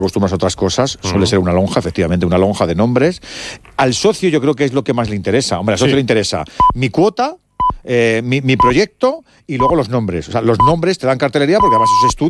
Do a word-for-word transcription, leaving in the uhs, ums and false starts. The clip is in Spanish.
acostumbras a otras cosas, suele ser una lonja, efectivamente, una lonja de nombres. Al socio yo creo que es lo que más le interesa. Hombre, al socio Sí. le interesa mi cuota, eh, mi, mi proyecto y luego los nombres. O sea, los nombres te dan cartelería porque además es estudio.